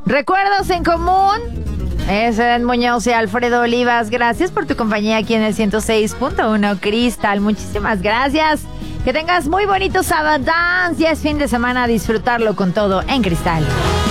Recuerdos en común. Es Eden Muñoz y Alfredo Olivas. Gracias por tu compañía aquí en el 106.1 Cristal. Muchísimas gracias. Que tengas muy bonito sábado. Ya es fin de semana. A disfrutarlo con todo en Cristal.